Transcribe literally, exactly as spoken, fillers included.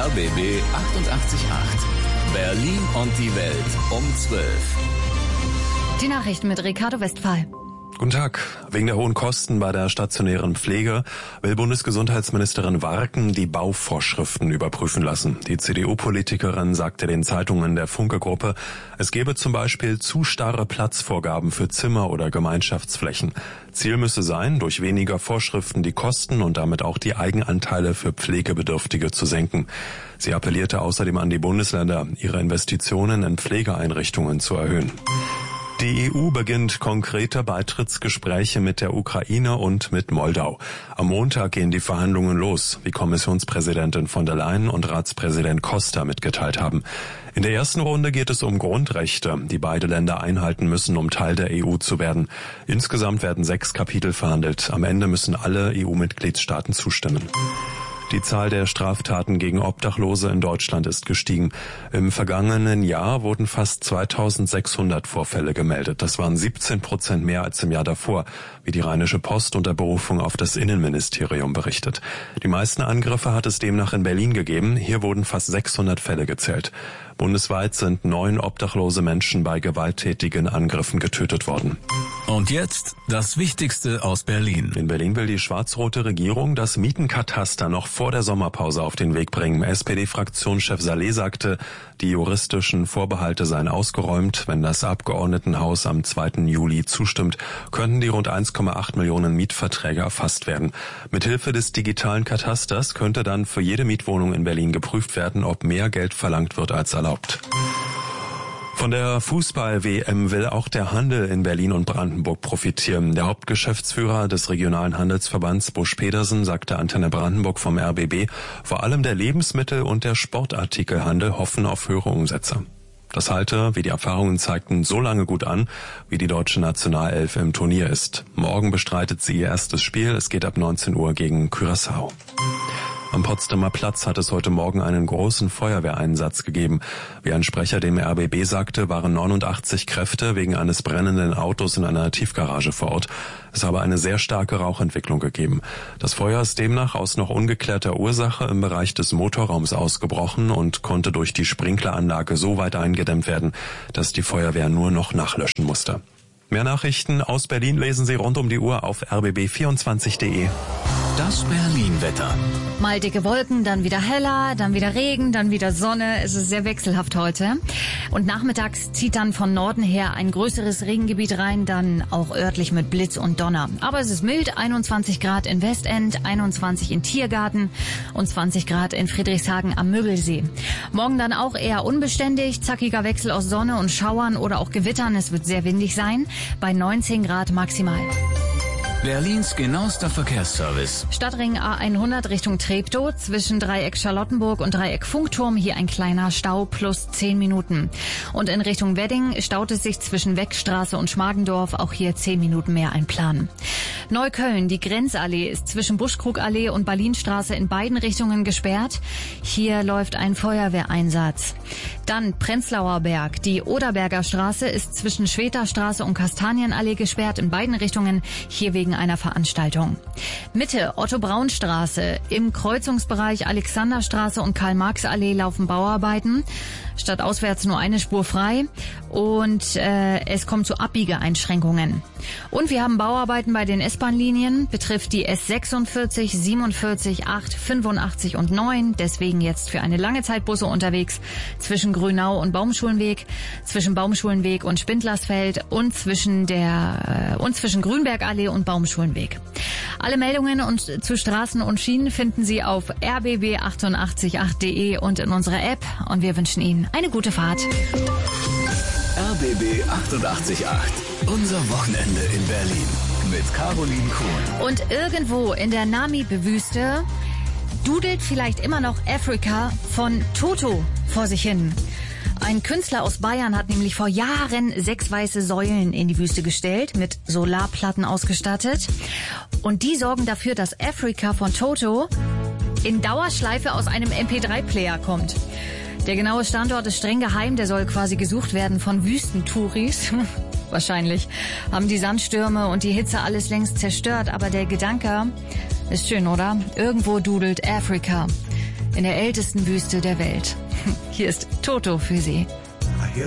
R B B achtundachtzig Komma acht. Berlin und die Welt um zwölf. Die Nachrichten mit Ricardo Westphal. Guten Tag. Wegen der hohen Kosten bei der stationären Pflege will Bundesgesundheitsministerin Warken die Bauvorschriften überprüfen lassen. Die C D U-Politikerin sagte den Zeitungen der Funke-Gruppe, es gebe zum Beispiel zu starre Platzvorgaben für Zimmer oder Gemeinschaftsflächen. Ziel müsse sein, durch weniger Vorschriften die Kosten und damit auch die Eigenanteile für Pflegebedürftige zu senken. Sie appellierte außerdem an die Bundesländer, ihre Investitionen in Pflegeeinrichtungen zu erhöhen. Die E U beginnt konkrete Beitrittsgespräche mit der Ukraine und mit Moldau. Am Montag gehen die Verhandlungen los, wie Kommissionspräsidentin von der Leyen und Ratspräsident Costa mitgeteilt haben. In der ersten Runde geht es um Grundrechte, die beide Länder einhalten müssen, um Teil der E U zu werden. Insgesamt werden sechs Kapitel verhandelt. Am Ende müssen alle E U-Mitgliedstaaten zustimmen. Die Zahl der Straftaten gegen Obdachlose in Deutschland ist gestiegen. Im vergangenen Jahr wurden fast zweitausendsechshundert Vorfälle gemeldet. Das waren siebzehn Prozent mehr als im Jahr davor, wie die Rheinische Post unter Berufung auf das Innenministerium berichtet. Die meisten Angriffe hat es demnach in Berlin gegeben. Hier wurden fast sechshundert Fälle gezählt. Bundesweit sind neun obdachlose Menschen bei gewalttätigen Angriffen getötet worden. Und jetzt das Wichtigste aus Berlin. In Berlin will die schwarz-rote Regierung das Mietenkataster noch vor der Sommerpause auf den Weg bringen. S P D-Fraktionschef Saleh sagte, die juristischen Vorbehalte seien ausgeräumt. Wenn das Abgeordnetenhaus am zweiten Juli zustimmt, könnten die rund eins Komma acht Millionen Mietverträge erfasst werden. Mithilfe des digitalen Katasters könnte dann für jede Mietwohnung in Berlin geprüft werden, ob mehr Geld verlangt wird als erlaubt. Von der Fußball-W M will auch der Handel in Berlin und Brandenburg profitieren. Der Hauptgeschäftsführer des regionalen Handelsverbands Busch Pedersen sagte Antenne Brandenburg vom R B B, vor allem der Lebensmittel- und der Sportartikelhandel hoffen auf höhere Umsätze. Das halte, wie die Erfahrungen zeigten, so lange gut an, wie die deutsche Nationalelf im Turnier ist. Morgen bestreitet sie ihr erstes Spiel. Es geht ab neunzehn Uhr gegen Curaçao. Am Potsdamer Platz hat es heute Morgen einen großen Feuerwehreinsatz gegeben. Wie ein Sprecher dem R B B sagte, waren neunundachtzig Kräfte wegen eines brennenden Autos in einer Tiefgarage vor Ort. Es habe eine sehr starke Rauchentwicklung gegeben. Das Feuer ist demnach aus noch ungeklärter Ursache im Bereich des Motorraums ausgebrochen und konnte durch die Sprinkleranlage so weit eingedämmt werden, dass die Feuerwehr nur noch nachlöschen musste. Mehr Nachrichten aus Berlin lesen Sie rund um die Uhr auf r b b vierundzwanzig punkt de. Das Berlin-Wetter. Mal dicke Wolken, dann wieder heller, dann wieder Regen, dann wieder Sonne. Es ist sehr wechselhaft heute. Und nachmittags zieht dann von Norden her ein größeres Regengebiet rein, dann auch örtlich mit Blitz und Donner. Aber es ist mild, einundzwanzig Grad in Westend, einundzwanzig in Tiergarten und zwanzig Grad in Friedrichshagen am Mögelsee. Morgen dann auch eher unbeständig, zackiger Wechsel aus Sonne und Schauern oder auch Gewittern. Es wird sehr windig sein, bei neunzehn Grad maximal. Berlins genauester Verkehrsservice. Stadtring A hundert Richtung Treptow, zwischen Dreieck Charlottenburg und Dreieck Funkturm, hier ein kleiner Stau plus zehn Minuten. Und in Richtung Wedding staut es sich zwischen Weckstraße und Schmargendorf, auch hier zehn Minuten mehr einplanen. Neukölln, die Grenzallee ist zwischen Buschkrugallee und Berlinstraße in beiden Richtungen gesperrt. Hier läuft ein Feuerwehreinsatz. Dann Prenzlauer Berg, die Oderberger Straße ist zwischen Schweterstraße und Kastanienallee gesperrt in beiden Richtungen, hier wegen einer Veranstaltung. Mitte Otto-Braun-Straße, im Kreuzungsbereich Alexanderstraße und Karl-Marx-Allee laufen Bauarbeiten. Stadtauswärts nur eine Spur frei und äh, es kommt zu Abbiegeeinschränkungen. Und wir haben Bauarbeiten bei den S-Bahn-Linien, betrifft die S sechsundvierzig, siebenundvierzig, acht, fünfundachtzig und neun. Deswegen jetzt für eine lange Zeit Busse unterwegs zwischen Grünau und Baumschulenweg, zwischen Baumschulenweg und Spindlersfeld und zwischen der äh, und zwischen Grünbergallee und Baumschulenweg. Alle Meldungen und zu Straßen und Schienen finden Sie auf r b b achtundachtzig punkt acht punkt de und in unserer App. Und wir wünschen Ihnen eine gute Fahrt. R B B achtundachtzig Komma acht. Unser Wochenende in Berlin mit Caroline Kuhn. Und irgendwo in der Namib-Wüste dudelt vielleicht immer noch Africa von Toto vor sich hin. Ein Künstler aus Bayern hat nämlich vor Jahren sechs weiße Säulen in die Wüste gestellt, mit Solarplatten ausgestattet. Und die sorgen dafür, dass Africa von Toto in Dauerschleife aus einem M P drei Player kommt. Der genaue Standort ist streng geheim, der soll quasi gesucht werden von Wüstentouris. Wahrscheinlich haben die Sandstürme und die Hitze alles längst zerstört, aber der Gedanke ist schön, oder? Irgendwo dudelt Africa in der ältesten Wüste der Welt. Hier ist Toto für Sie.